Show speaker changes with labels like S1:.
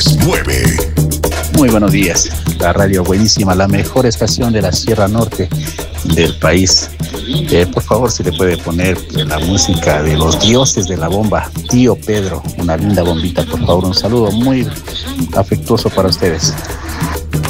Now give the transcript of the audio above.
S1: 9.
S2: Muy buenos días. La radio buenísima, la mejor estación de la Sierra Norte del país. Por favor, si le puede poner la música de los dioses de la bomba, Tío Pedro, una linda bombita, por favor. Un saludo muy afectuoso para ustedes.